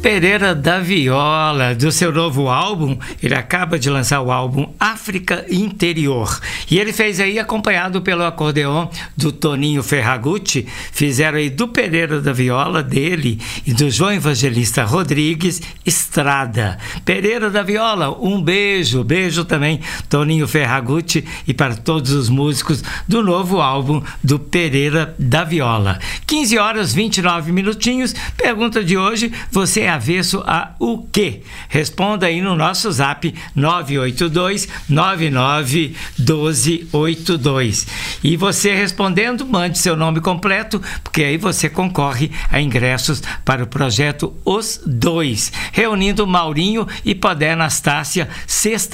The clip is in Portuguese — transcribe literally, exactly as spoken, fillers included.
Pereira da Viola, do seu novo álbum. Ele acaba de lançar o álbum África Interior. E ele fez aí acompanhado pelo acordeon do Toninho Ferragutti. Fizeram aí do Pereira da Viola, dele, e do João Evangelista Rodrigues, Estrada. Pereira da Viola, um beijo. Beijo também, Toninho Ferragutti, e para todos os músicos do novo álbum do Pereira da Viola. quinze horas e vinte e nove minutinhos. Pergunta de hoje: você é avesso a o quê? Responda aí no nosso zap nove oito dois, nove nove um dois oito dois. E você respondendo, mande seu nome completo, porque aí você concorre a ingressos para o projeto Os Dois, reunindo Maurinho e Podé Anastácia, sexta